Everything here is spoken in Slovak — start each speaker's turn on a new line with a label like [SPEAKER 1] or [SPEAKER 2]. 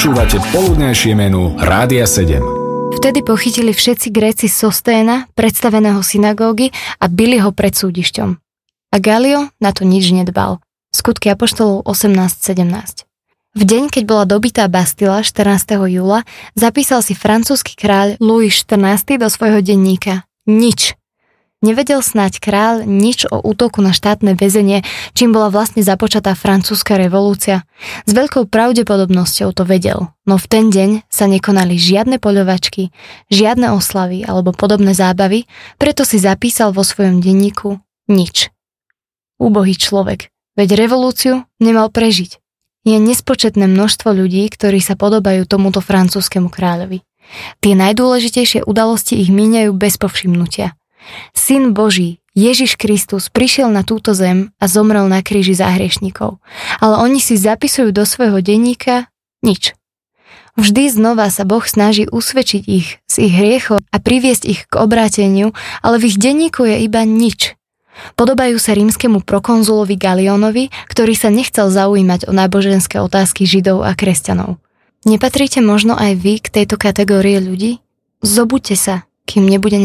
[SPEAKER 1] Počúvate poludnejšie menu Rádia 7.
[SPEAKER 2] Vtedy pochytili všetci Gréci Sosténa, predstaveného synagógy, a bili ho pred súdišťom. A Galio na to nič nedbal. Skutky apoštolov 18:17. V deň, keď bola dobitá Bastila 14. júla, zapísal si francúzsky kráľ Louis XIV do svojho denníka: nič. Nevedel snáď kráľ nič o útoku na štátne väzenie, čím bola vlastne započatá francúzska revolúcia? S veľkou pravdepodobnosťou to vedel, no v ten deň sa nekonali žiadne poľovačky, žiadne oslavy alebo podobné zábavy, preto si zapísal vo svojom denníku nič. Úbohý človek, veď revolúciu nemal prežiť. Je nespočetné množstvo ľudí, ktorí sa podobajú tomuto francúzskemu kráľovi. Tie najdôležitejšie udalosti ich míňajú bez povšimnutia. Syn Boží, Ježiš Kristus, prišiel na túto zem a zomrel na kríži za hriešnikov. Ale oni si zapisujú do svojho denníka nič. Vždy znova sa Boh snaží usvedčiť ich z ich hriechov a priviesť ich k obráteniu, ale v ich denníku je iba nič. Podobajú sa rímskemu prokonzulovi Galionovi, ktorý sa nechcel zaujímať o náboženské otázky Židov a kresťanov. Nepatríte možno aj vy k tejto kategórii ľudí? Zobuďte sa, kým nebude